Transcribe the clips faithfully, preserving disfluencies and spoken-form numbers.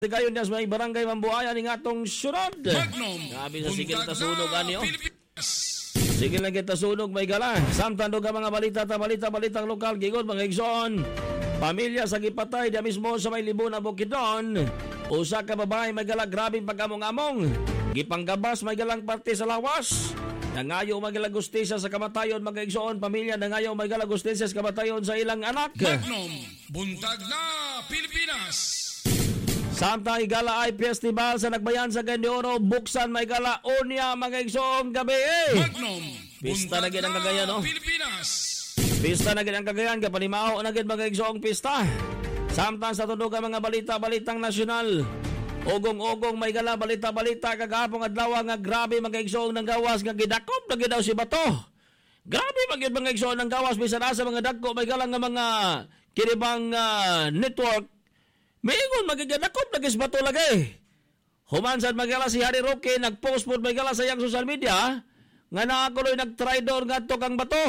Gayon niya sa may barangay Mambuaya ning atong syudad. Magnum. Grabe sa sigil ta sunog ani oh. Pilipinas. Sigil na kita sunog may gala. Samtang duga mga balita ta balita balitang lokal gigon mga igsoon. Pamilya sa gipatay dia mismo sa may Libon na Bukidnon. Usa ka babae may gala grabing pag-among-among. Gipanggabas may galang parte sa lawas. Nangayo may galang gustisya sa kamatayon mga igsoon. Pamilya nangayo may galang gustisya sa kamatayon sa ilang anak. Magnum. Buntag na Pilipinas. Samtang igala ay festival sa Nagbayan sa Gandioro, buksan may gala unya mga igsoong gabi eh. Magnum. Pista na gid ang Cagayan no. Pilipinas. Pista na gid ang Cagayan kapanimaho na gid mga igsoong pista. Samtang sa tunog ang mga balita-balitang nasyonal. Ugong-ugong may gala balita-balita kagahapon adlaw nga grabe mga igsoong nang gawas nga gidakop na gid daw si bato. Grabe magid mga igsoong nang gawas bisan asa mga dagko may gala nga mga kiribang uh, network. Mayingon magigadakop nagis bato lagi. Human sad magala si Harry Roque nagpost pod magala sa iyang social media nga naakuloy nagtraidor ngadto kang bato.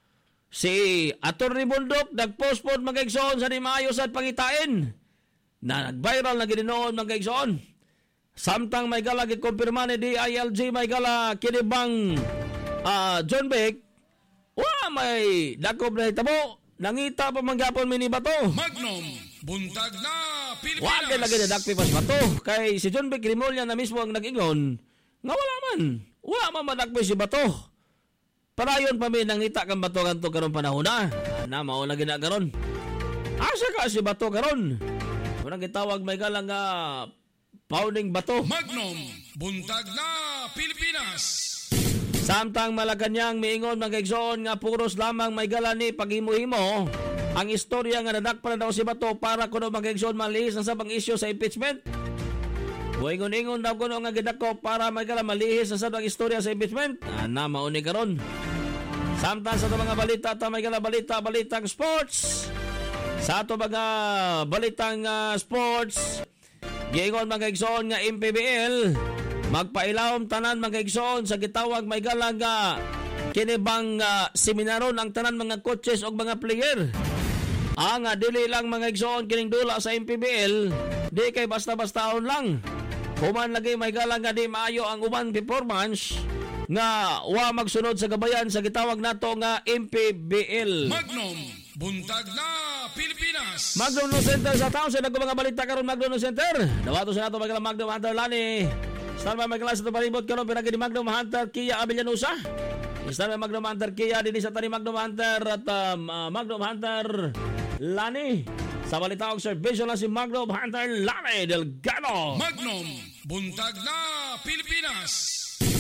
Si Attorney Bundok nagpost pod magigsoon sa di maayo sad pangitain. Na nag-viral na ginoon magigsoon. Samtang may gala gikumpirma ni D I L G may gala kinibang uh, John Beck. Wa may dakop na hitabo. Nangita pa manggapon mini bato. Magnum. Buntag na Pilipinas. Wag kay lagi na dakpi pas bato. Kay si John Beck Rimolya na mismo ang nag-ingon. Nga wala man. Wala man madakpi si bato. Parayon pa may nangita kang bato kanto karon panahon na. Na mao na ginagaron. Asa ka si bato karon? Unang gitawag may galang nga pounding bato. Magnum. Buntag na Pilipinas. Samtang Malacanang miingon mga igsoon nga puros lamang may gala ni paghimo-himo ang istorya nga nadakpan na daw si bato para kuno mga igsoon malihis ang sabang isyu sa impeachment. Buingon-ingon daw kuno nga gidako para may gala malihis ang sabang istorya sa impeachment. Ana mauni karon. Samtang sa mga balita ta may gala balita balitang sports. Sa ato mga balitang uh, sports, giingon mga igsoon nga M P B L magpailawom tanan mga igsoon sa gitawag may galang uh, kinibang uh, seminaron ang tanan mga coaches o mga player. Ang uh, dili lang mga igsoon kining dula sa M P B L, di kay basta-bastaon lang. Human lagi may galang nga di maayo ang uban performance nga wa magsunod sa gabayan sa gitawag nato nga M P B L. Magnum. Buntag na Pilipinas. Magnum no Center sa town sa nagko mga balita karon Magnum no Center. Dawato sa nato mga Magnum Hunter Lani. Star may maglas sa palibot karon pinagi ni Magnum Hunter Kia Abellanusa. Star may Magnum Hunter Kia dinhi sa tani Magnum Hunter at um, uh, Magnum Hunter Lani. Sa balita og servisyo na si Magnum Hunter Lani Delgado. Magnum. Buntag na Pilipinas.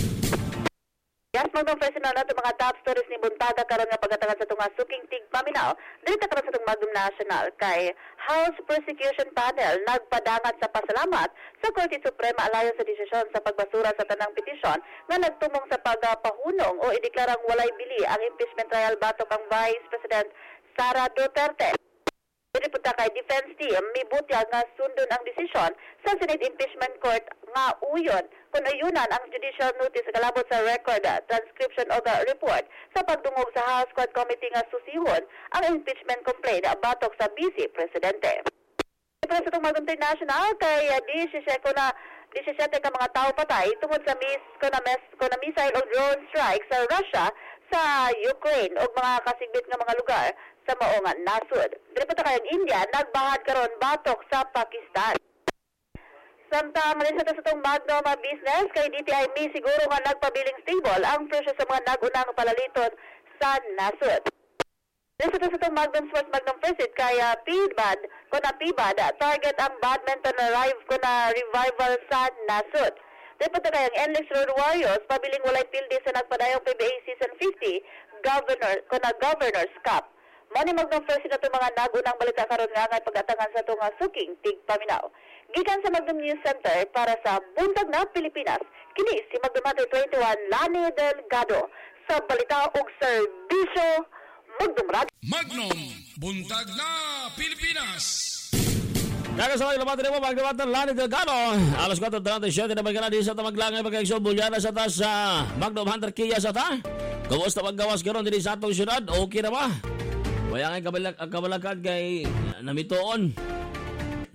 Yes, Magnum personal nato mga top stories ni Buntada karon nga pagkatangan sa tunga suking tig paminaw dili ta karon sa tung Magnum National kay House Prosecution Panel nagpadangat sa pasalamat sa Korte Suprema alayon sa desisyon sa pagbasura sa tanang petisyon nga nagtumong sa pagpahunong o ideklarang walay bili ang impeachment trial batok ang Vice President Sara Duterte. Dili po ta kay defense team mibutya nga sundon ang desisyon sa Senate Impeachment Court nga uyon kung ayunan ang judicial notice kalabot sa record uh, transcription of the report sa pagdungog sa House Quad Committee nga susihon ang impeachment complaint uh, batok sa Vice Presidente. Pero sa itong Magnum International kay uh, di siya ko na disisiete ka mga tao patay tungod sa mis ko na, mes, ko na missile o drone strike sa Russia sa Ukraine o mga kasigbit nga mga lugar sa maongan nasud. Dili pa ta kay India nagbahad karon batok sa Pakistan. Samtang rin sa itong Magnum business kay D T I M I siguro nga nagpabiling stable ang presyo sa mga nagunang palaliton sa nasud. Rin sa itong Magnum Sports Magnum Visit kay uh, P B A D kung na P B A D target ang badminton arrive kung na revival sa nasud. Rin pa kay ang Endless Road Warriors pabiling walay pildi sa nagpadayong P B A Season fifty Governor kung na Governor's Cup. Mani Magnum First na itong mga nagunang balita karon nga nga pag-atangan sa itong suking tig paminaw. Gikan sa Magnum News Center para sa Buntag na Pilipinas, kini si Magnum Hunter twenty-one Lani Delgado sa balita ug serbisyo Magnum Radio. Magnum. Buntag na Pilipinas. Daga sa mga labatin mo, Magnum Hunter Lani Delgado. Alas kwatro trenta y siete na magkana di sa tamaglangay pagkaigso bulyana sa ta sa Magnum Hunter Kia sa ta. Kumusta paggawas karon diri sa atong syudad? Okay na ba? Waya nga kabalag, kabalagad kay namitoon.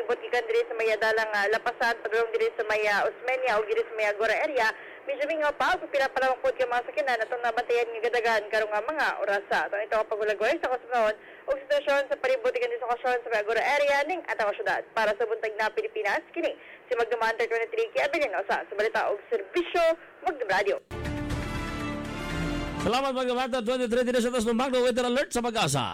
palibot gikan diri sa maya dalang uh, lapasan padulong diri sa maya Osmeña o diri sa maya Agora area. Medyo may nga pa, kung pinapalangkot ka mga sakinan, atong nabantayan nga gadagan karong nga mga orasa. Itong ito kapagulagway sa kasunod o sitwasyon sa palibuti kan sa kasyon sa Agora area ning atang syudad. Para sa buntag na Pilipinas, kini si Magdamang twenty-three kay Abelino sa sa balita og serbisyo Magdam Radio. Salamat Magdamang twenty-three din sa atas ng Magno Weather Alert sa Pag-asa.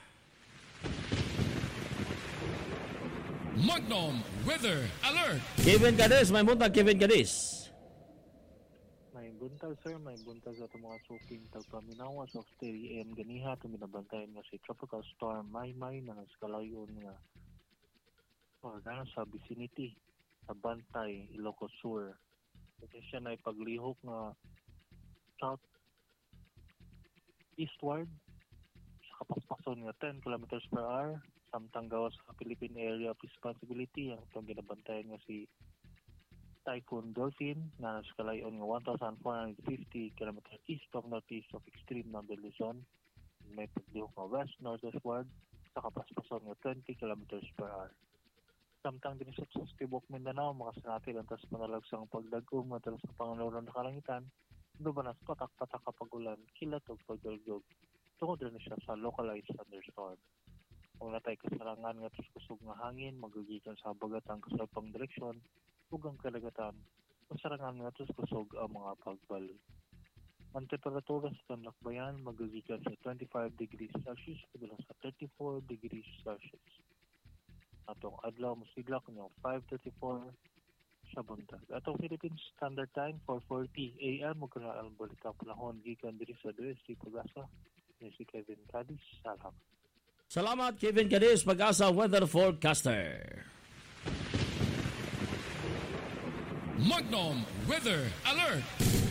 Magnum Weather Alert. Kevin Cadiz, may buntag Kevin Cadiz. May buntag sir, may buntag sa mga suking tagpaminawa sa Australia and ganiha ito minabantayan nga si Tropical Storm Maymay na naskalayon nga or na sa vicinity sa Bantay, Ilocos Sur. Kasi siya na ipaglihok nga south eastward sa kapaspason nga ten kilometers per hour samtang gawas sa Philippine Area of Responsibility ang itong ginabantayan nga si Typhoon Dolphin na naskalayon nga one thousand four hundred fifty kilometers east of northeast of extreme number Luzon. May paglihok nga west northwestward sa kapaspason nga twenty kilometers per hour. Samtang din sa Tibok Mindanao makasanati lang tas panalagsang pagdagom nga sa pangaluran na kalangitan dumanas patak-patak kapagulan kilat o pagdalgog tungod rin siya sa localized thunderstorm. Kung natay kasarangan nga kusog nga hangin magagikan sa habagatang kasalpang direksyon ugang kalagatan, masarangan nga kusog ang mga pagbalik. Ang temperatura sa Tanlakbayan magagikan sa twenty-five degrees Celsius kabilang sa thirty-four degrees Celsius. Atong adlaw mosigla kanyang five thirty-four sa buntag. Atong Philippine Standard Time four forty a m magkala ang balitang panahon gikan diri sa D S T Pag-asa. Ni si Kevin Cadiz. Salamat. Salamat Kevin Cadiz, Pag-asa Weather Forecaster. Magnum Weather Alert.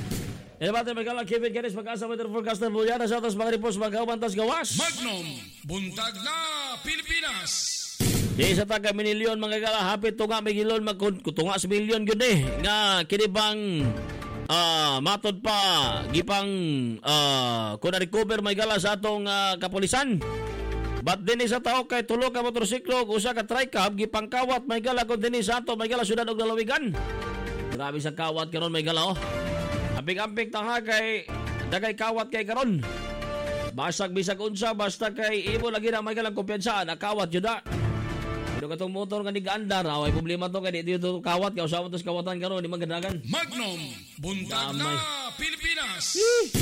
E bate magkala Kevin Cadiz, Pag-asa Weather Forecaster. Bulyana sa atas mga reports magawantas gawas. Magnum Buntag na Pilipinas. Di sa taga minilyon mga gala hapit tunga migilon magkutunga sa milyon gyud eh nga kini bang uh, matod pa gipang uh, kun recover may gala sa atong uh, kapulisan. But din sa tao kay tulo ka motorsiklo usa ka tricab gipang kawat may gala kun dinhi sa ato may gala syudad og lalawigan. Grabe sa kawat karon may gala oh. Apik-apik tanga kay dagay kawat kay karon. Basag bisag unsa basta kay imo lagi na may galang kumpiyansa na kawat jud da. Pero katong motor nga nigandar, away problema to kay di dito kawat kay usa mo tos kawatan karon di magadagan. Magnum Buntag na Pilipinas.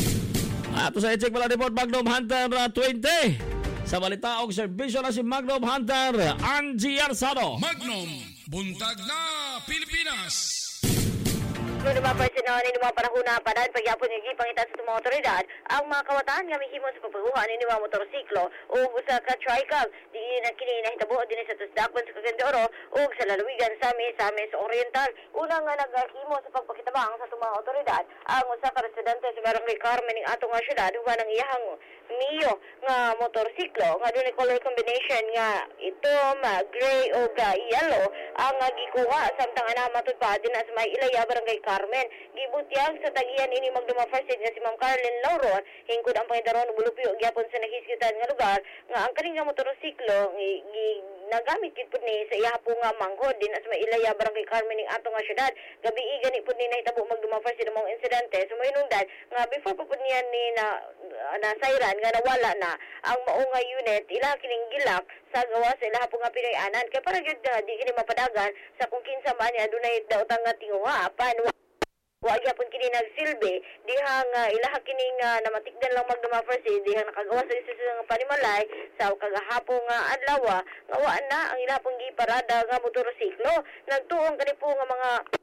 Ato sa i-check pala report Magnum Hunter twenty. Sa balita og serbisyo na si Magnum Hunter Angie Arsado. Magnum Buntag na Pilipinas. Kung naman personal ni mga panahon na panan pagyapon ng gipangitan sa mga otoridad ang mga kawatan nga mihimon sa pagpaguhan ni mga motorsiklo o usa ka tricab di na kini nahitabo din sa Tusdakban sa Cagayan o sa lalawigan sa Misamis Oriental. Una nga naghimo sa pagpakitabang sa mga otoridad ang usa ka residente sa Barangay Carmen ning atong nga syudad human ang iyahang Mio nga motorsiklo nga dunay color combination nga itom, gray o ga yellow ang gikuha samtang ana matud pa din sa may Ilaya Barangay Carmen. Gibutyag sa tagiyan ini Magduma First Aid nga si Ma'am Carlin Lauron hingkod ang pangidaron bulupyo gyapon sa nahiskitan nga lugar nga ang kani nga motorsiklo nagamit gid pud ni sa iya po nga manghod din sa may Ilaya Barangay Carmen ning ato nga syudad. Gabi gani pud ni nahitabo Magduma First Aid ang insidente sumayunundan nga before pud niya ni na na sayran nga nawala na ang maunga unit ila kining gilak sa gawa sa ila po nga Pinoyanan kay para gyud uh, di kini mapadagan sa kung kinsa man niya dunay daotang nga tinguha apan wa gyapon kini nagsilbi dihang uh, ilaha kining uh, namatikdan lang Magduma First Aid dihang nakagawa sa isa nga panimalay sa kagahapon nga adlaw nga wa na ang ila pong giparada nga motorsiklo nagtuong kani po nga mga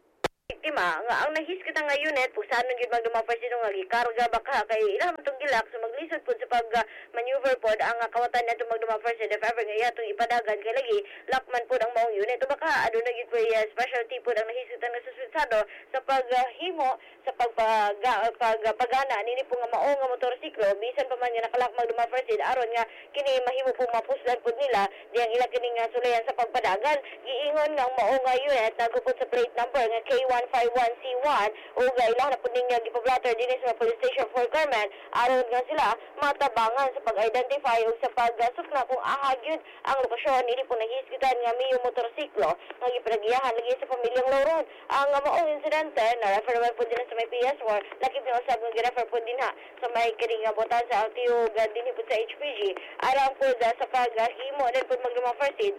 biktima nga ang nahiskit nga unit pusanon gyud magdumapar sino nga gikarga baka kay ilang matong gilak so maglisod pud sa pag uh, maneuver pod ang uh, kawatan nato magdumapar sa if ever nga yatong ipadagan kay lagi lakman pod ang maong unit o baka aduna gyud po uh, specialty pod ang nahiskitan nga suspetsado sa paghimo uh, sa pagpaga pag, uh, pagana nini po nga maong nga motorsiklo bisan pa man nga nakalak magdumapar sid aron nga kini mahimo po mapuslan pod nila diyang ila kini nga sulayan sa pagpadagan giingon nga ang maong nga unit nagupod sa plate number nga K one five one C one o gailang na po niya gipablatter din sa police station for Carmen aron nga sila matabangan sa pag-identify o sa pag-sukna kung ahagyod ang lokasyon nili po nahiskitan nga miyo motorsiklo nga gipanagiyahan lagi sa pamilyang Lauron ang maong insidente na refer naman po din sa may P S four lakip na usab nga girefer po din ha sa may kiring nga botan sa L T O din po sa H P G aron po sa paghimo din po magdumafirsid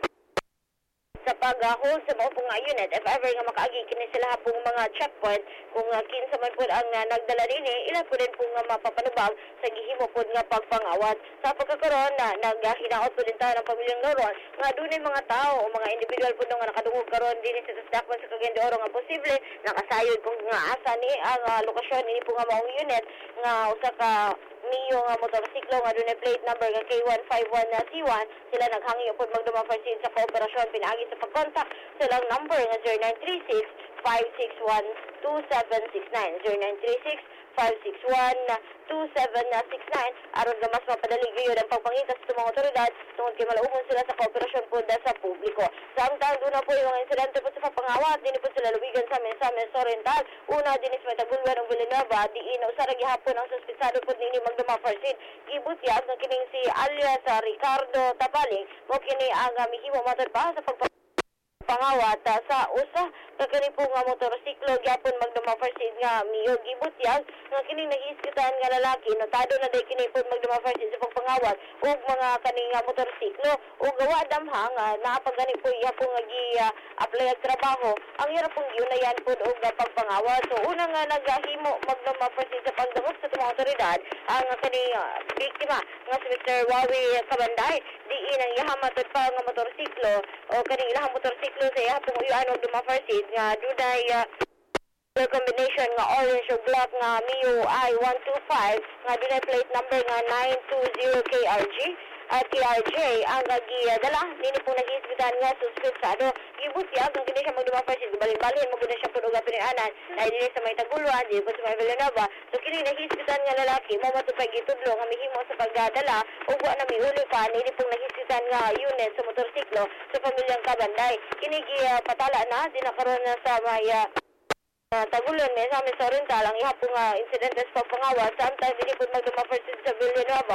sa pag-hold sa mga nga unit if ever nga makaagi kini sila pong mga checkpoint kung uh, kinsa man po ang uh, nagdala rin eh, ila po rin pong uh, mapapanubag sa gihimo po nga pagpangawat sa pagkakaroon na naghinaot po din tayo ng pamilyang Lauron nga doon mga tao o mga individual po nga nakadungog karon din sa tasdakpan sa Cagayan de Oro nga posible nakasayod kung nga asa ni ang uh, lokasyon ni po nga maong unit nga usa ka niyo nga motorsiklo nga doon plate number nga K one five one C one sila naghangyo po magdumafirsid sa kooperasyon pinaagi sa pag-contact silang number nga zero nine three six five six one two seven six nine zero nine three six five six one two seven six nine aron nga mas mapadali gyud ang pagpangita sa mga otoridad tungod kay malaugon sila sa kooperasyon po sa publiko. Samtang doon na po yung mga insidente po sa pagpangawat din po sila lubigan sa Misamis Oriental una din is may tagulwan ng Villanueva diin usara gihapon ang suspetsado po nini magdumafirsid gibutyag nga kining si alias uh, Ricardo Tabaling mo kini ang uh, mihimo matod pa sa pagpangawat pangawat uh, sa usa ka kani po nga motorsiklo gyapon magdumafirsid nga miyo gibutyag nga kini nahiskitan nga lalaki notado na day kini po magdumafirsid sa pagpangawat ug mga kani nga motorsiklo ug gawa damha nga naapagani po iya po nga gi uh, apply og trabaho ang ira pong giunayan po og uh, pagpangawat so una nga nagahimo magdumafirsid sa pagdungog sa mga otoridad ang uh, kani uh, biktima nga si Mister Wawi Kabanday diin ang ihamatod pa nga motorsiklo o kani ilahang motorsiklo sa iya pong uyaan og dumafirsid nga dunay uh, combination nga orange o black nga M I U I one two five nga dunay plate number nga nine two zero K R G at K R J ang gidala nini po nagiisbitan nga suspetsado gibutyag ang kini siya magdumafirsid balin-balin maguna siya pud og pinaanan na dinhi sa may Taguluan di po sa may Villanueva so kini nagiisbitan nga lalaki mo matupay gitudlo nga mihimo sa pagdadala ug wa na miuli pa nini pong nagiisbitan nga unit sa motorsiklo sa pamilyang Kabanday kini gipatala na dinakaron na sa may uh, Uh, Tagulon may sa Misamis Oriental ang ihapong uh, insidente sa pagpangawat samtang dili po magdumafirsid sa Villanueva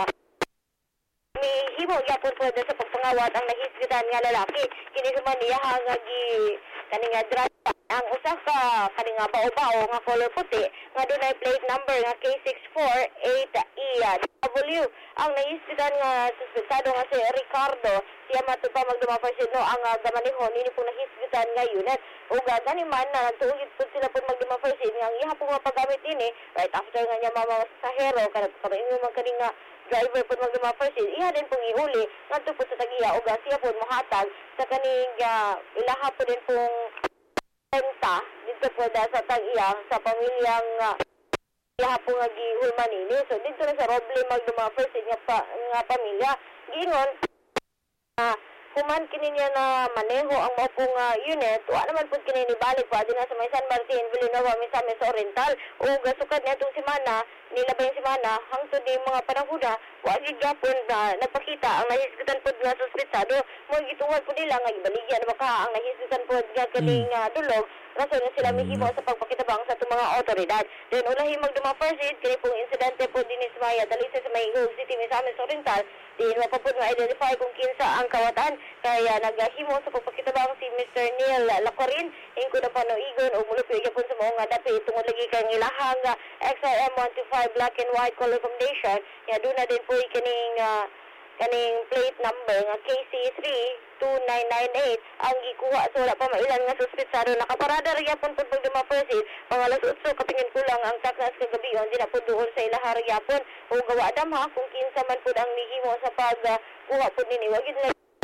ni himo gyapon po sa pagpangawat ang nahisgitan nga lalaki kini man niya nga gi kani nga driver ang usa ka kani nga bao-bao nga color puti nga dunay plate number nga K six four eight E W ang nahisgitan nga suspetsado nga si Ricardo siya matupa magdumafirsid no ang uh, gamanihon nini po nahisgitan nga unit ug uh, gani man na nagtuig po sila po magdumafirsid nga ang ihapong nga paggamit ini right after nga niya mama sa hero kada kabaingon man kani nga driver po magdumafirsid iya din pong ihuli ngadto po sa tagiya ug uh, siya po mohatag sa kaning uh, ilaha po din pong renta dito po da sa tagiya sa pamilyang uh, ilaha po nga gihulman ini so dito na sa Roble magdumafirsid nga, pa, nga pamilya giingon uh, kuman kini niya na maneho ang mao pong uh, unit wa naman pud kini ni balik pa dinha sa may San Martin Villanueva Misamis Oriental ug uh, sukad nitong semana nilabay semana hangtod ni mga panahuna wa gid gyapon na nagpakita ang nahisgitan pud nga suspetsado mo gituwad pud nila nga ibaligyan baka ang nahisgitan pud nga kaning uh, dulog rason nga sila mihimo sa pagpakitabang sa itong mga otoridad then ulahi magdumafirsid kini pong insidente po din sa Maya Dalisa sa may Hug City Misamis Oriental din mapapod nga identify kung kinsa ang kawatan kaya naghimo sa pagpakitabang si Mister Neil Lacorin ingko na panoigon o mulupyo gyapon sa mga nga dapi tungod lagi kay ilahang uh, X R M one two five black and white color combination ya duna din po kining uh, kaning plate number nga K C three two nine nine eight ang gikuha so wala pa mailan nga suspetsado nakaparada ra gyapon pud magdumafirsid pangalas utso katingin kulang ang taknas kagabi on di na pud duol sa ilahar gyapon o gawa damha kung kinsa man pud ang mihimo sa pag uh, kuha pud nini wa gid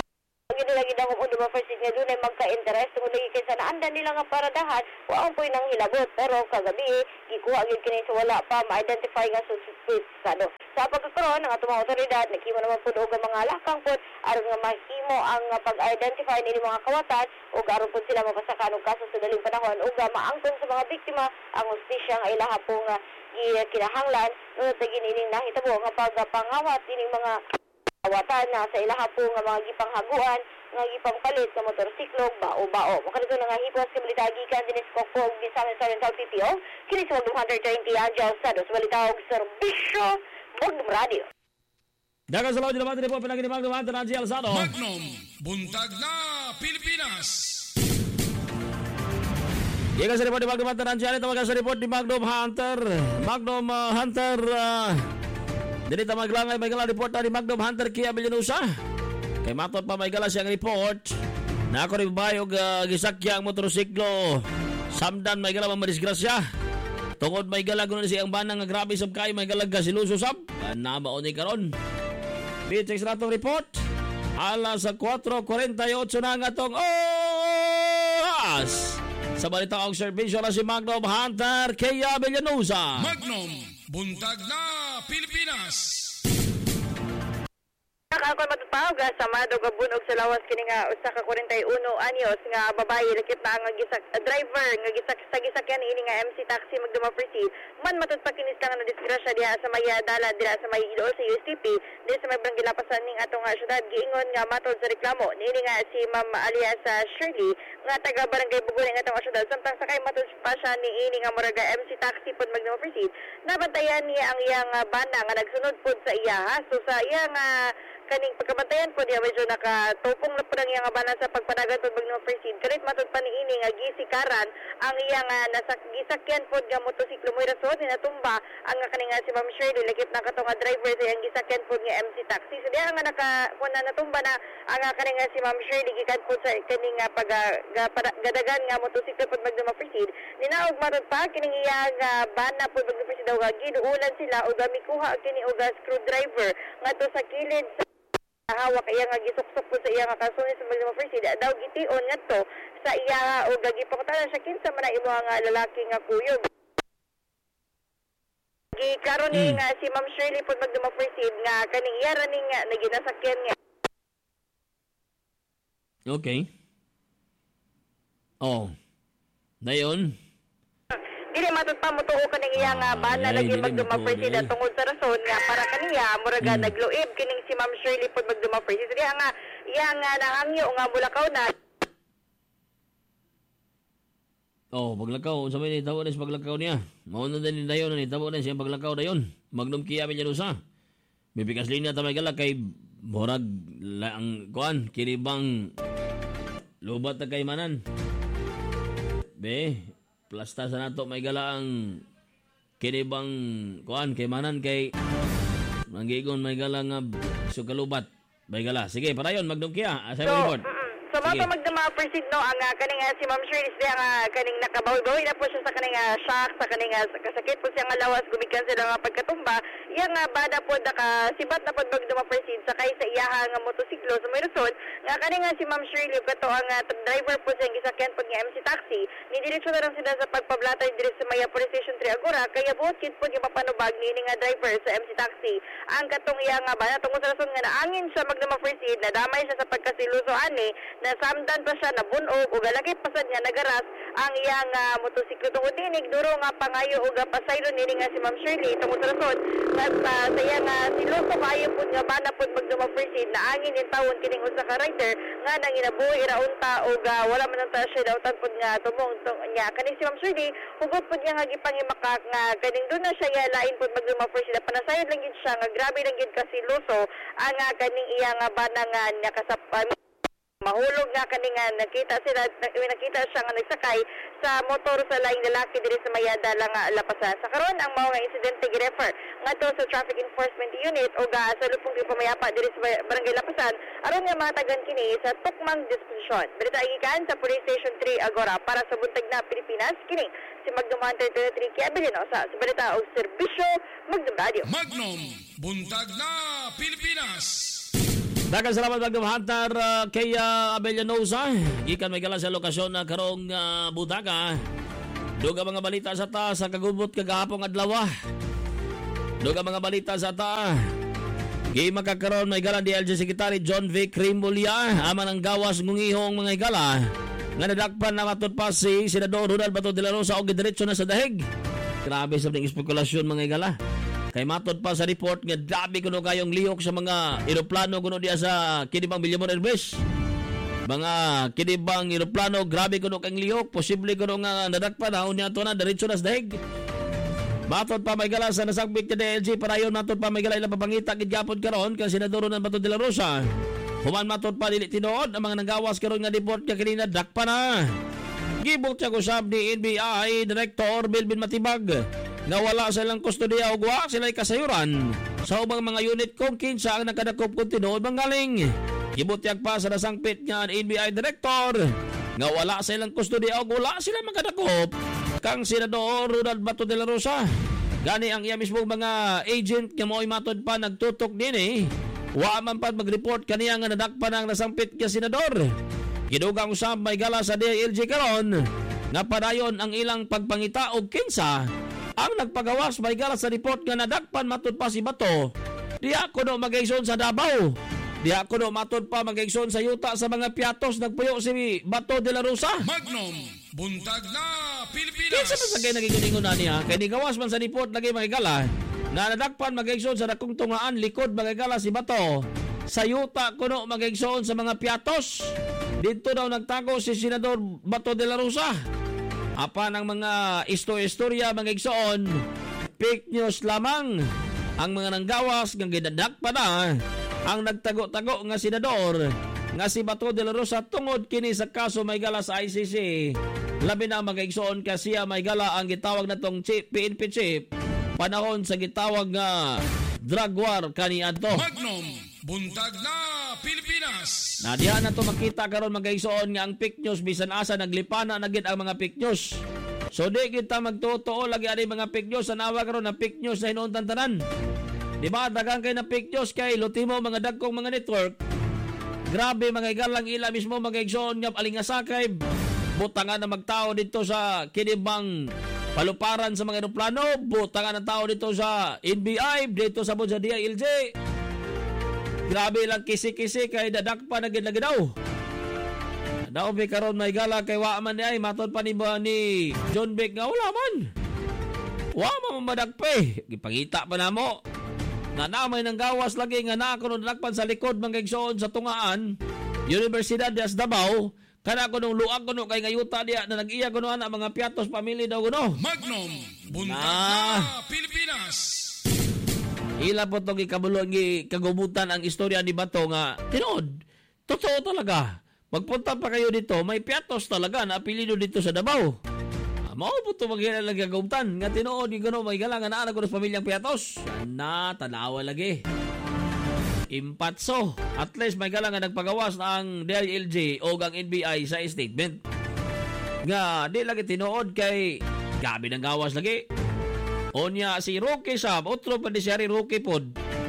Ang nila gidang undo ba first nga dunay magka-interest tungod lagi kay sa naandan nila nga paradahan wa ang puy nang hilabot pero kagabi gikuha gyud kini sa wala pa ma-identify nga suspect ano. Sa pagkakaroon ng atong mga otoridad nakimo naman pud og mga lakang pud aron nga mahimo ang pag-identify nini mga kawatan ug aron pud sila mapasakan og kaso sa daling panahon ug maangkon sa mga biktima ang hustisya nga ilaha pong uh, kinahanglan ngunit gining nahitabo nga pagpangawat ining mga kawatan na sa ilaha po nga mga gipanghaguan nga gipangpalit sa motorsiklo bao-bao. Makadto na nga hipos kabalita gikan dinis Kokog Misamis Oriental P P O kini sa one twenty Angel Sados balita og serbisyo Magnum Radio. Dagan sa lawan din naman po pinagini Magnum Hunter Angel Sados. Magnum Buntag na Pilipinas. Gikan sa report ni Magnum Hunter Angel tawagan sa report ni Magnum Hunter. Magnum uh, Hunter uh, dili ta maglangay may gala report ni Magnum Hunter Kia Villanusa. Kay matot pa may gala siyang report. Na ako rin bayog uh, gisakya ang motorsiklo. Samdan may gala mamadisgrasya. Tungod may gala gunon siyang banang nga grabe sab kay may gala gasiluso sab. Nabaon ni karon. Bitik sa natong report. Alas sa four forty-eight na nga tong oras. Sa balita ang serbisyo na si Magnum Hunter Kia Villanusa. Magnum Buntag na Pilipinas. Ako matutawag sa Mado Gabunog sa lawas kini nga usa ka forty-one anyos nga babae lakip na nga gisak uh, driver nga gisak sa gisakyan ini nga M C taxi magduma proceed man matud pa kinis lang na disgrasya diha sa may dala diha sa may Ilool sa U S T P di sa may barangay Lapasan ning atong uh, syudad giingon nga matod sa reklamo niini nga si Ma'am alias uh, Shirley nga taga barangay Buguling atong syudad samtang sakay matod pa siya niini nga murag M C taxi pud magduma proceed nabantayan niya ang iyang uh, banda nga nagsunod pud sa iya ha so sa iyang uh, kaning pagkabantayan po diya medyo nakatupong na po lang iyang abanan sa pagpadagan po mag proceed kalit matod pa ni ini nga gisikaran ang iyang uh, nasa gisakyan po nga motosiklo mo rason ni natumba ang nga kaning uh, si Ma'am Shirley lakip na kato nga driver sa iyang gisakyan po nga M C taxi so diya nga naka po na natumba na ang nga kaning uh, si Ma'am Shirley gikan po sa kaning uh, pag uh, gadagan nga motosiklo po mag proceed ninaog matod pa kining iyang uh, bana po mag proceed daw giduulan sila o gamikuha kini og screwdriver nga to sa kilid sa hawak iya nga gisuksok po sa iya nga kasunis sa mga first daw gition ngadto sa iya o gagipangutanan sa kinsa man na imo nga lalaki nga kuyog gikaron ni mm. nga si Ma'am Shirley pud magduma first nga kaning iya ra ning nga naginasakyan nga okay oh dayon dili matut pa mo tuo kaning iya nga bana lagi magduma president tungod sa rason nga para kaniya muraga mm. nagluib kining si Ma'am Shirley pud magduma president diha nga iya nga nahangyo nga mulakaw na oh paglakaw sa may nitabo na sa paglakaw niya mao na din dayon na nitabo na siya paglakaw dayon Magnum Kia Villanusa bibigas linya ta may gala kay murag ang kuan kiribang lubat na kaymanan be plasta sa nato may gala ang kinibang kuan kay manan kay manggigon may gala nga sugalubat may gala sige padayon Magnum Kia sa so, report so mga magdama proceed no ang uh, kaning uh, si Ma'am Shirley siya nga uh, kaning nakabawi-bawi na po siya sa kaning uh, shock sa kaning uh, kasakit po siya nga lawas gumikan sila nga pagkatumba iya nga bada po naka sibat na po magdama proceed sakay sa iyaha nga motosiklo sa may rason nga kaning uh, si Ma'am Shirley kato ang uh, driver po siya gisakyan po nga M C taxi ni diretso na lang sila sa pagpablatay dire sa Maya Police Station three Agora kaya buot kid po yung mapanubag ni nga driver sa M C taxi ang katong iya nga bada tungod sa rason nga naangin siya magdama proceed na damay siya sa pagkasiluso ani na samdan pa siya nabunog o galagay pasad nga nagaras ang iyang uh, motosiklo tungod dinig duro nga pangayo o pasaylo nini nga si Ma'am Shirley tungod sa rason nga uh, sa iyang uh, siluso kayo po nga bana po magduma proceed na angin yung tawon kining usa ka rider nga nang inabuhi iraunta o uh, wala man ta siya dautan po nga tumong nya kaning si Ma'am Shirley hugot po niya nga gipangimakak nga kaning doon na siya lain po magduma proceed panasayod lang gid siya nga grabe lang gid kasi luso ang uh, kaning iyang uh, bana nga nya kasap uh, mahulog nga kaning nga nakita sila nakita siya nga nagsakay sa motor sa laing lalaki diri sa Mayada lang nga Lapasan sa karon ang mao nga insidente gi-refer ngadto sa Traffic Enforcement Unit o ga sa lupong gipamayapa diri sa Barangay Lapasan aron nga matagan kini sa tukmang disposisyon balita gikan sa Police Station three Agora para sa buntag na Pilipinas kini si Magnum Hunter twenty-three Kia Villanusa sa balita og serbisyo Magnum Radio Magnum Buntag na Pilipinas. Daghang salamat magdamahantar uh, kay uh, Abellanosa. Gikan may gala sa lokasyon na karong uh, butaga. Duga mga balita sa ta sa kagubot kagahapong adlaw. Duga mga balita sa ta. Gi makakaroon may gala D L G Secretary John Vic Rimulya aman ang gawas ngungihong mga igala. Nga nadakpan na matod pa si Senador Ronald Bato de la Rosa og diretso na sa dahig. Grabe sa ning espekulasyon mga igala. Kay matod pa sa report nga grabe kuno kayong lihok sa mga eroplano kuno diya sa kinibang Villamor Airbase. Mga kinibang eroplano grabe kuno kayong lihok, posible kuno nga nadakpan na unya to na diretso na sa dahig. Matod pa may gala sa nasagbik ka D L G para yon matod pa may gala ilang papangita gid gapon karon kay Senador Ronald Bato de la Rosa. Human matod pa dili tinuod ang mga nanggawas karon nga report nga kanina dakpan na. Gibot siya kusab ni N B I Director Melvin Matibag nga wala silang kustodiya o wa sila'y kasayuran sa ubang mga unit kung kinsa ang nakadakop kung tinuod banggaling. Gibutyak pa sa nasangpit nga N B I Director nga wala silang kustodiya o wala silang makadakop kang Senador Ronald Bato de la Rosa. Gani ang iya mismong mga agent nga mo'y matod pa nagtutok din eh. Wa man pa mag-report kaniya nga nadakpan ang nasangpit nga Senador. Gidugang usab may gala sa D L G karon nga padayon ang ilang pagpangita og kinsa ang nagpagawas may gala sa report nga nadakpan matod pa si Bato. Diya kuno mag-igsoon sa Davao. Diya kuno matod pa mag-igsoon sa yuta sa mga piatos nagpuyo si Bato de la Rosa. Magnum, buntag na Pilipinas. Kinsa man sa kay nagiginingon na niya kay nigawas man sa report lagi may gala na nadakpan mag-igsoon sa dakong tungaan likod magigala si Bato. Sa yuta kuno mag-igsoon sa mga piatos. Dito daw nagtago si Senador Bato de la Rosa. Apan ang mga istorya-istorya mga igsoon, fake news lamang. Ang mga nanggawas ng gidadak pa na ang nagtago-tago nga senador nga si Bato de la Rosa tungod kini sa kaso may gala sa I C C. Labi na mga igsoon kasi may gala ang gitawag natong chief, P N P chief panahon sa gitawag nga drug war kaniadto. Magnum, buntag na Pilipinas. Na diha na to makita karon mga igsoon nga ang fake news bisan asa naglipana na gid ang mga fake news. So di kita magtotoo lagi ani mga fake news anawa karon na fake news na hinuon tanan. Di ba dagang kay na fake news kay lutimo mga dagkong mga network. Grabe mga igalang ila mismo mga igsoon nga alingasakay butangan na magtao dito sa kinibang paluparan sa mga eroplano, butangan ng tao dito sa N B I, dito sa Budja D L G. Grabe lang kisi-kisi kay dadak pa na gid daw. Daw bi karon may gala kay wa man ay matod pa ni, ni John Vic nga wala man. Wa man madagpe, gipangita pa namo. Na namay nang gawas lagi nga na kuno dakpan sa likod mga igsoon sa tungaan, Universidad de Davao. Kana kuno luag kuno kay ngayuta diya na nag-iya kuno ana mga piatos pamilya daw kuno. Magnum, buntag Ah. na Pilipinas. Ila po itong ikabulong kagubutan ang istorya ni Bato nga, tinood, totoo talaga. Magpunta pa kayo dito, may piatos talaga na apelido dito sa Davao. Ah, mao po ito magiging lang kagubutan. Nga tinood, yung gano'n, may galang na anak ko sa pamilyang piatos. Na, tanawa lagi. Impatso. At least may galang nga nagpagawas ng D L G o ang N B I sa statement. Nga, di lagi tinood kay gabi ng gawas lagi. Onya si Roque sab, otro pa di si Harry Roque pod.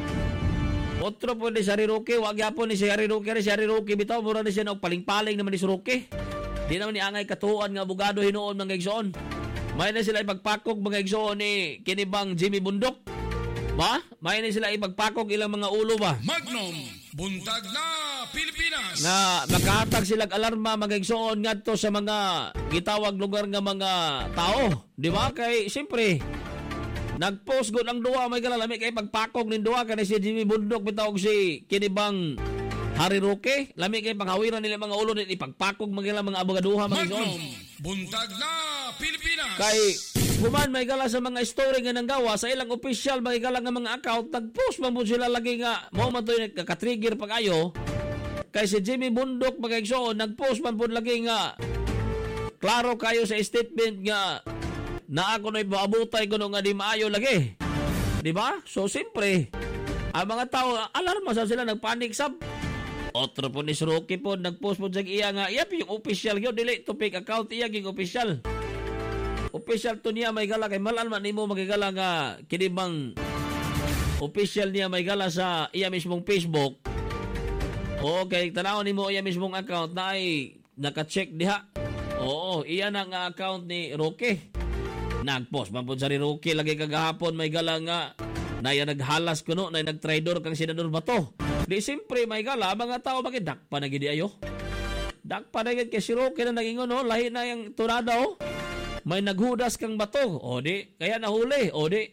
Otro pa di si Harry Roque, wag yapon ni si Harry Roque, si Harry Roque bitaw mura ni siya og paling-paling naman ni si Roque. Di naman ni angay katuan nga abogado hinuon mga igsoon. May na sila ipagpakog mga igsoon ni kinibang Jimmy Bundok. Ba? May na sila ipagpakog ilang mga ulo ba? Magnum, buntag na Pilipinas. Na makahatag silang alarma mga igsoon ngadto sa mga gitawag lugar nga mga tao. Di ba? Kay siyempre nag-post gud ang duwa may galalami kay pagpakog nin duwa kanay si Jimmy Bundok bitawag si kinibang Harry Roque. Lami kay panghawiran nila mga ulo ni pagpakog mga mga abogaduha mga igsoon. Magnum, buntag na Pilipinas. Kay human may gala sa mga story nga nanggawa sa ilang official may gala nga mga account nag-post man po sila lagi nga mo man to nagka-trigger pag ayo. Kay si Jimmy Bundok mga igsoon nag-post man po lagi nga klaro kayo sa statement nga na ako na ipaabutay ko nga di maayo lagi. Di ba? So, siyempre, ang mga tao, alarma sa sila, nagpanik sab. Otro po ni Roque po, nagpost po sa iya nga, iya yung official yun, dili to fake account, iya yung official. Official to niya, may gala, kay malan man mo magigala nga, kinibang official niya may gala sa iya mismong Facebook. Okay, tanaw nimo iya mismong account na ay naka-check diha. Oo, iyan ang account ni Roque. Nagpost man pud sa ni Roque lagi kagahapon may gala nga na iya naghalas kuno na nagtraidor kang senador Bato. Di simpre may gala mga tao makidak pa na gid ayo. Dak pa na gid kay si Roque na nagingon no, lahi na yang tunada oh. May naghudas kang Bato. O di, kaya nahuli. O di.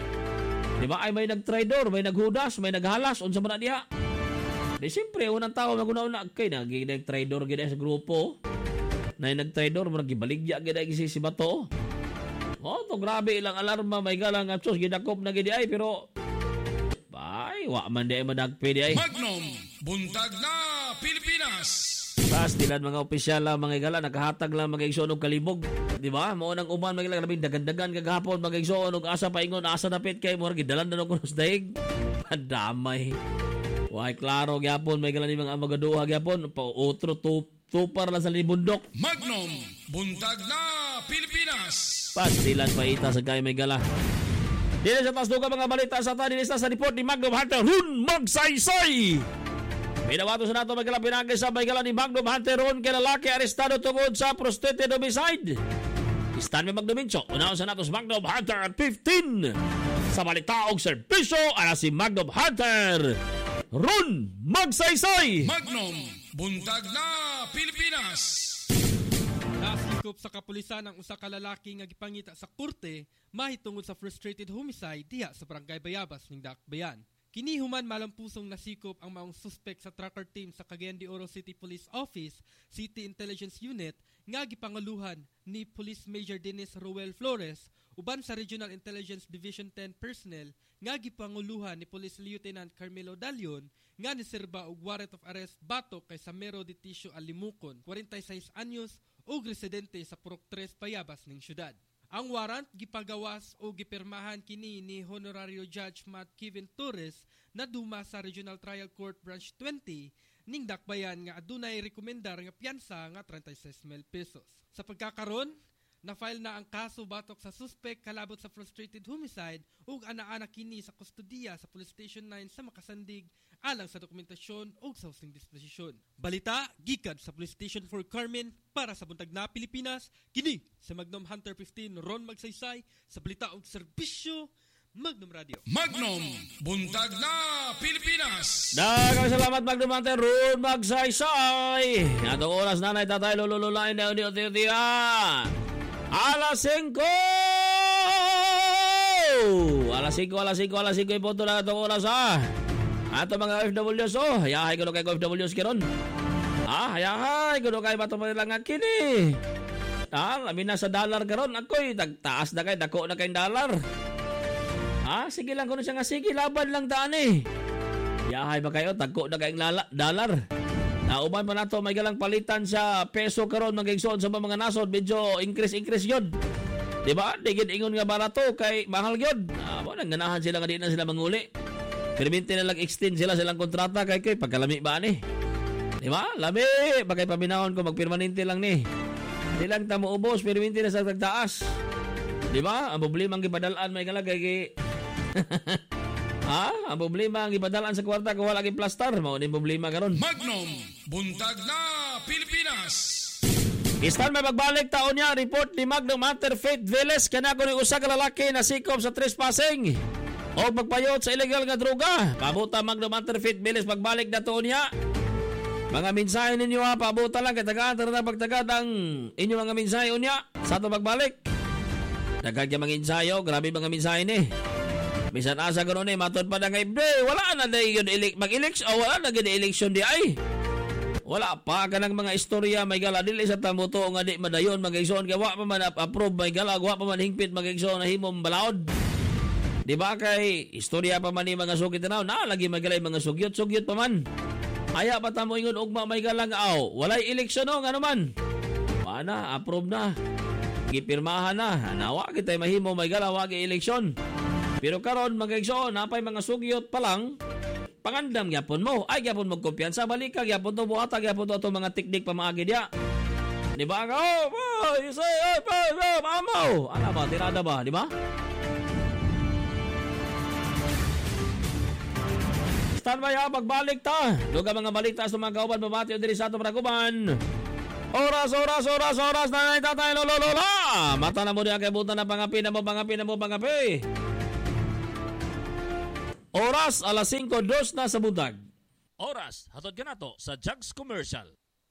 Di ba ay may nagtraidor, may naghudas, may naghalas unsa man na diha. Di simpre unang tao maguna-una kay naging nagtraidor gid sa grupo. Na nagtraidor mo nagibaligya gid ay si Bato. Oh, to grabe ilang alarma may galang at sus gidakop na gid ay pero bay wa man di madagpi di ay. Magnum buntag na Pilipinas. Tas dilan mga opisyal mga igala nakahatag lang mga igsoon og kalibog, di ba? Mao nang uman mga labing dagan-dagan kagahapon mga igsoon og asa paingon asa dapit kay mo gidalan na kuno sa daig. Damay. Why klaro gyapon may galan ni mga magaduha gyapon pa otro tu tupar lang sa libundok. Magnum buntag na Pilipinas. Pastilan pa ita sa kay may gala. Dili sa tasduga mga balita sa ta dinhi sa report ni Magnum Hunter Run Magsaysay. Minawato sa nato magkala pinagay sa baygala ni Magnum Hunter Ron kay lalaki arestado tungod sa prostituted homicide. Istan mi Magnumincho, unaon sa nato sa Magnum Hunter at fifteen. Sa balita og serbisyo ana si Magnum Hunter Ron Magsaysay. Magnum buntag na Pilipinas. Nasikop sa kapulisan ang usa ka lalaki nga gipangita sa korte mahitungod sa frustrated homicide diha sa Barangay Bayabas ning Dakbayan. Kini human malampusong nasikop ang maong suspect sa tracker team sa Cagayan de Oro City Police Office, City Intelligence Unit nga gipanguluhan ni Police Major Dennis Roel Flores uban sa Regional Intelligence Division ten personnel nga gipanguluhan ni Police Lieutenant Carmelo Dalion nga niserba og warrant of arrest batok kay Samero de Tisio Alimukon, forty-six anyos ug residente sa Purok tres Bayabas ning syudad. Ang warrant gipagawas o gipirmahan kini ni Honorario Judge Matt Kevin Torres na duma sa Regional Trial Court Branch twenty ning Dakbayan nga adunay rekomendar nga piyansa nga thirty-six mil pesos. Sa pagkakaron, na-file na ang kaso batok sa suspect kalabot sa frustrated homicide ug ana-ana kini sa kustodiya sa Police Station nine sa Makasandig alang sa dokumentasyon ug sa husting disposisyon. Balita gikan sa Police Station four Carmen para sa buntag na Pilipinas. Kini sa Magnum Hunter fifteen Ron Magsaysay sa balita ug serbisyo Magnum Radio. Magnum buntag na Pilipinas. Daghang salamat Magnum Hunter Ron Magsaysay. Atong oras na nay tatay lululain na uni-uti Alas cinco! Alas cinco, alas cinco, alas cinco yung punto na itong oras ha. Ato mga O F W S oh, hayahay ko na kay O F W S kiron. Ah, hayahay ko na kay bato pa nilang kini. Ah, lamin na sa dollar karon. Ako'y nagtaas na kay, dako na kay dollar. Ah, sige lang ko na siya nga, sige, laban lang daan eh. Hayahay ba kayo, dako na kay dollar. Nauban pa nato may galang palitan sa peso karon magigsoon sa mga nasod medyo increase increase yun. Di ba? Digid ingon nga barato kay mahal yun. Ah, mo nang ganahan sila nga di na sila manguli. Perminti na lang extend sila silang kontrata kay kay pagkalami ba ni. Di ba? Lami bagay paminahon ko magpermanente lang ni. Di lang ta mo ubos perminti na sa tagtaas. Di ba? Ang problema ang gipadalaan may galagay kay ha? Ang problema ang ipadalaan sa kwarta kung wala kay plaster. Mao ni problema karon. Magnum buntag na Pilipinas. Istan may pagbalik taon niya report ni Magnum Hunter Faith Velez kana ko ni usa ka lalaki na sikop sa trespassing o pagpayot sa illegal nga droga. Pabuta Magnum Hunter Faith Velez pagbalik na taon niya. Mga mensahe ninyo ha, pabuta lang kay tagaan tara pagtagad ang inyo mga mensahe unya sa ato pagbalik. Dagag ya mga ensayo, grabe mga mensahe ni. Bisan asa ganoon eh, matod pa na nga ibre, wala na na yun mag-election, o wala na ganoon election di ay. Wala pa ka ng mga istorya, may gala, dili sa tamuto nga di madayon, mag-igsoon, gawa pa man approve, may gala, gawa pa man hingpit, mag-igsoon na himong balaod. Di ba kay, istorya pa man ni mga sugit na, na lagi may gala mga sugyot, sugyot pa man. Aya pa tamo ingon, ugma may gala nga, aw, walay election o, nga naman. Pana, approve na. Gipirmahan na, nawa kita mahimo, may gala, wag election. Pero karon mag-igsoon, napay mga sugyot pa lang, pangandam gyapon mo, ay gyapon mo kumpiyansa, balik ka, gyapon to buhata, gyapon to itong mga tikdik pamaagi diya. Di ba? Oh, oh, you say, oh, oh, oh, mamaw. Ano ba, tirada ba, di ba? standby ha, pagbalik ta. Duga mga balita sa mga kauban pamati diri sa ato Paraguban. Oras, oras, oras, oras na natatay lololola. Mata na mo diya kay buta na pangapi na mo, pangapi na mo, pangapi. Oras, alas singko dos na sa buntag. Oras, hatod ka na to sa Jugs Commercial.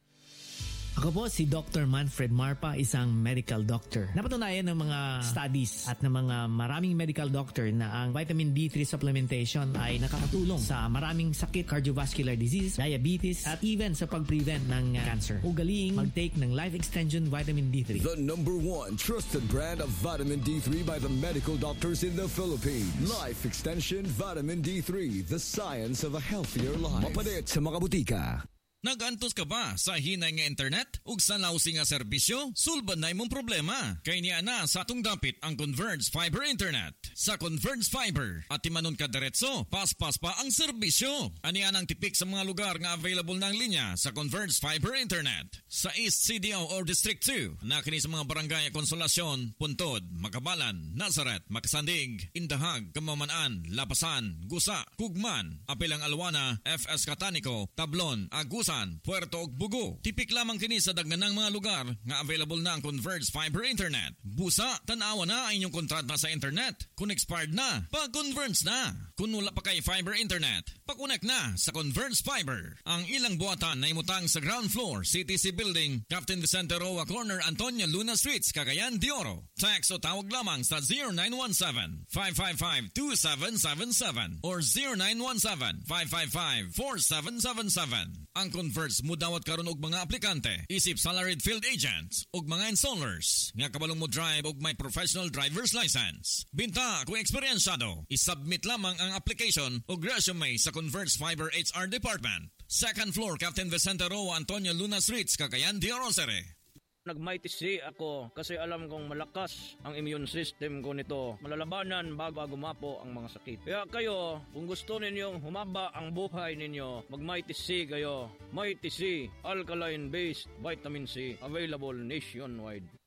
Ako po si Doctor Manfred Marpa, isang medical doctor. Napatunayan ng mga studies at ng mga maraming medical doctor na ang vitamin D three supplementation ay nakakatulong sa maraming sakit, cardiovascular disease, diabetes, at even sa pag-prevent ng uh, cancer. Ugaliing mag-take ng Life Extension Vitamin D three. The number one trusted brand of vitamin D three by the medical doctors in the Philippines. Life Extension Vitamin D three, the science of a healthier life. Mapalit sa mga butika. Nagantos ka ba sa hinay nga internet? Ug sa nausi nga serbisyo? Sulban na imong problema. Kay niya na sa atong dapit ang Converge Fiber Internet. Sa Converge Fiber, at timanon ka diretso, paspas pa ang serbisyo. Aniyan ang tipik sa mga lugar nga available ng linya sa Converge Fiber Internet. Sa East C D O or District two, na kini sa mga barangay Konsolasyon, Puntod, Makabalan, Nazaret, Makasandig, Indahag, Kamamanaan, Lapasan, Gusa, Kugman, Apilang Alwana, F S Catanico, Tablon, Agusan, Puerto ug Bugo. Tipik lamang kini sa daghanang mga lugar nga available na ang Converge Fiber Internet. Busa, tanawa na ang inyong kontrata sa internet. Kung expired na, pag-converge na. Kung wala pa kay Fiber Internet, pakunek na sa Converge Fiber. Ang ilang buhatan na imutang sa ground floor, C T C Building, Captain Vicente Roa Corner, Antonio Luna Streets, Cagayan de Oro. Text o tawag lamang sa zero nine one seven, five five five, two seven seven seven or zero nine one seven, five five five, four seven seven seven. Ang Converge mudawat karon og mga aplikante, isip salaried field agents ug mga installers nga kabalong mo drive og may professional driver's license. Binta kung eksperyensado, isubmit lamang ang application ug resume sa Converge Fiber H R Department. Second floor, Captain Vicente Roa, Antonio Luna Streets, Cagayan de Oro. Nag-mighty C ako kasi alam kong malakas ang immune system ko nito. Malalabanan bago gumapo ang mga sakit. Kaya kayo, kung gusto ninyong humaba ang buhay ninyo, mag-mighty C kayo. Mighty C, alkaline-based vitamin C, available nationwide.